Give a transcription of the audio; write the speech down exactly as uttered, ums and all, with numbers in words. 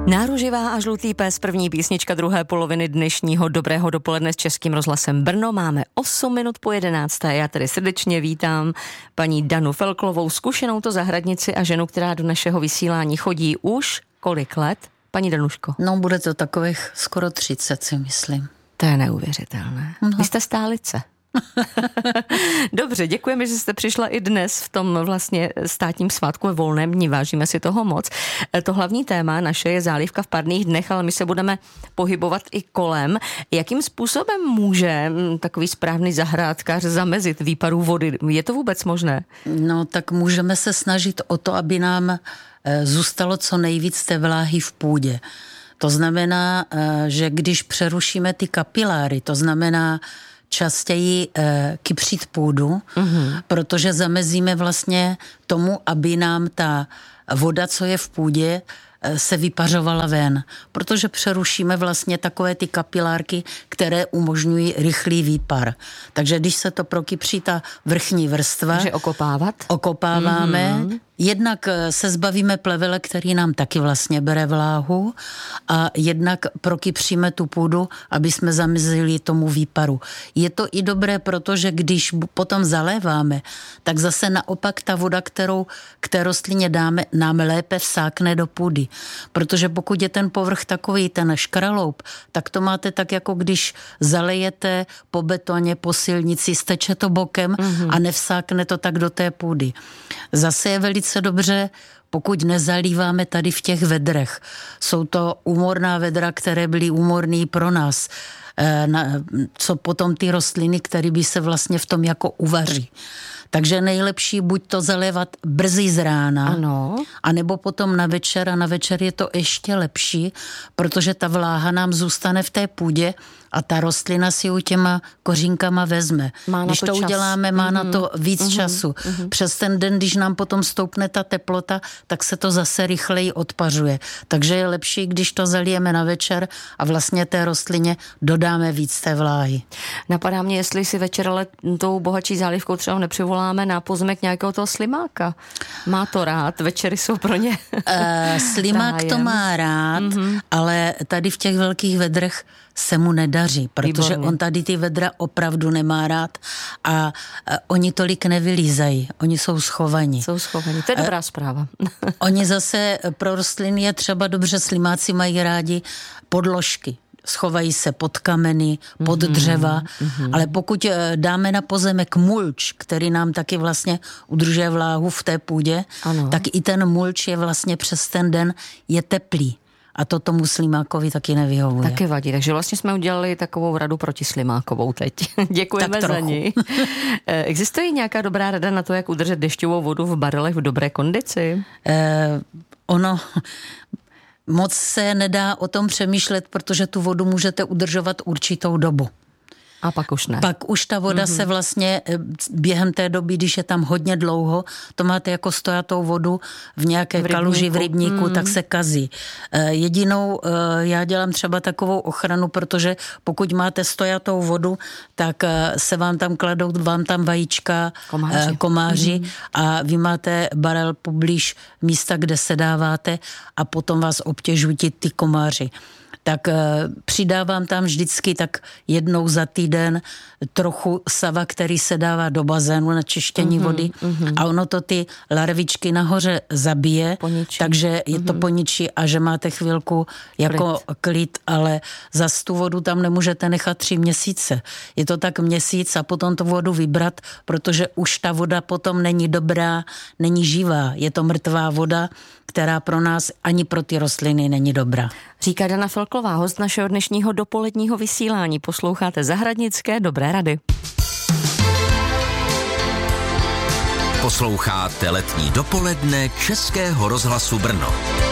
Náruživá a žlutý pes, první písnička druhé poloviny dnešního Dobrého dopoledne s Českým rozhlasem Brno. Máme osm minut po jedenácté. Já tedy srdečně vítám paní Danu Felklovou, zkušenou to zahradnici a ženu, která do našeho vysílání chodí už kolik let? Paní Danuško. No, bude to takových skoro třicet, si myslím. To je neuvěřitelné. No. Vy jste stálice. Dobře, děkujeme, že jste přišla i dnes v tom vlastně státním svátku ve volném dni, vážíme si toho moc. To hlavní téma naše je zálivka v párných dnech, ale my se budeme pohybovat i kolem. Jakým způsobem může takový správný zahrádkář zamezit výparu vody? Je to vůbec možné? No, tak můžeme se snažit o to, aby nám zůstalo co nejvíc té vláhy v půdě. To znamená, že když přerušíme ty kapiláry, to znamená častěji e, kypřit půdu, mm-hmm. protože zamezíme vlastně tomu, aby nám ta voda, co je v půdě, e, se vypařovala ven. Protože přerušíme vlastně takové ty kapilárky, které umožňují rychlý výpar. Takže když se to prokypří ta vrchní vrstva, takže okopávat? Okopáváme. Mm-hmm. Jednak se zbavíme plevele, který nám taky vlastně bere vláhu, a jednak prokypříme tu půdu, aby jsme zamezili tomu výparu. Je to i dobré, protože když potom zaléváme, tak zase naopak ta voda, kterou k té rostlině dáme, nám lépe vsákne do půdy. Protože pokud je ten povrch takový, ten škraloup, tak to máte tak, jako když zalejete po betoně, po silnici, steče to bokem mm-hmm. a nevsákne to tak do té půdy. Zase je velice dobře, pokud nezalíváme tady v těch vedrech. Jsou to úmorná vedra, které byly úmorný pro nás. E, na, co potom ty rostliny, které by se vlastně v tom jako uvaří. Takže nejlepší buď to zalévat brzy z rána, ano. anebo potom na večer, a na večer je to ještě lepší, protože ta vláha nám zůstane v té půdě a ta rostlina si ju těma kořínkama vezme. Když to, to uděláme, má mm-hmm. na to víc mm-hmm. času. Mm-hmm. Přes ten den, když nám potom stoupne ta teplota, tak se to zase rychleji odpařuje. Takže je lepší, když to zalijeme na večer a vlastně té rostlině dodáme víc té vláhy. Napadá mě, jestli si večer ale tou bohatší zálivkou třeba nepřivoláme na pozemek nějakého toho slimáka. Má to rád, večery jsou pro ně uh, Slimák tájem. To má rád, mm-hmm. ale tady v těch velkých vedrech se mu nedaří, protože Výborně. On tady ty vedra opravdu nemá rád a, a oni tolik nevylízají, oni jsou schovaní. Jsou schovaní, to je dobrá zpráva. Oni zase pro rostliny je třeba dobře, slimáci mají rádi podložky. Schovají se pod kameny, pod mm-hmm, dřeva, mm-hmm. ale pokud dáme na pozemek mulč, který nám taky vlastně udržuje vláhu v té půdě, ano. tak i ten mulč je vlastně přes ten den je teplý. A to tomu slimákovi taky nevyhovuje. Taky vadí, takže vlastně jsme udělali takovou radu proti slimákovou teď. Děkujeme za ní. Existuje nějaká dobrá rada na to, jak udržet dešťovou vodu v barelech v dobré kondici? Eh, ono... Moc se nedá o tom přemýšlet, protože tu vodu můžete udržovat určitou dobu. A pak už ne. Pak už ta voda mm-hmm. se vlastně během té doby, když je tam hodně dlouho, to máte jako stojatou vodu v nějaké v kaluži v rybníku, mm-hmm. tak se kazí. Jedinou, já dělám třeba takovou ochranu, protože pokud máte stojatou vodu, tak se vám tam kladou, vám tam vajíčka, komáři, komáři mm-hmm. a vy máte barel poblíž místa, kde se dáváte a potom vás obtěžují ty komáři. Tak e, přidávám tam vždycky tak jednou za týden trochu sava, který se dává do bazénu na čištění mm-hmm, vody mm-hmm. a ono to ty larvičky nahoře zabije, poničí. Takže je mm-hmm. to poničí a že máte chvilku jako klid. klid, ale zas tu vodu tam nemůžete nechat tři měsíce. Je to tak měsíc a potom tu vodu vybrat, protože už ta voda potom není dobrá, není živá. Je to mrtvá voda, která pro nás ani pro ty rostliny není dobrá. Říká Dana Felklová, host našeho dnešního dopoledního vysílání. Posloucháte Zahradnické dobré rady. Posloucháte letní dopoledne Českého rozhlasu Brno.